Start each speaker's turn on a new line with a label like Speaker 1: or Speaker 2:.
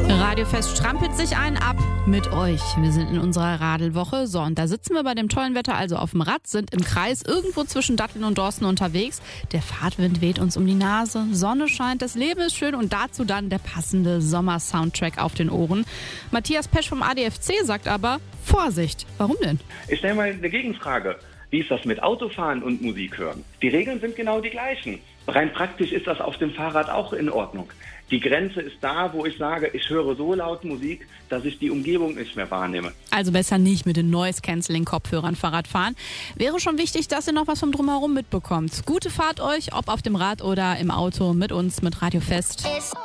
Speaker 1: Radio Fest strampelt sich ab mit euch. Wir sind in unserer Radelwoche. So, und da sitzen wir bei dem tollen Wetter also auf dem Rad, sind im Kreis irgendwo zwischen Datteln und Dorsten unterwegs. Der Fahrtwind weht uns um die Nase, Sonne scheint, das Leben ist schön und dazu dann der passende Sommer-Soundtrack auf den Ohren. Matthias Pesch vom ADFC sagt aber, Vorsicht. Warum denn?
Speaker 2: Ich stelle mal eine Gegenfrage. Wie ist das mit Autofahren und Musik hören? Die Regeln sind genau die gleichen. Rein praktisch ist das auf dem Fahrrad auch in Ordnung. Die Grenze ist da, wo ich sage, ich höre so laut Musik, dass ich die Umgebung nicht mehr wahrnehme.
Speaker 1: Also besser nicht mit den Noise-Canceling-Kopfhörern Fahrrad fahren. Wäre schon wichtig, dass ihr noch was vom Drumherum mitbekommt. Gute Fahrt euch, ob auf dem Rad oder im Auto mit uns, mit Radio Fest.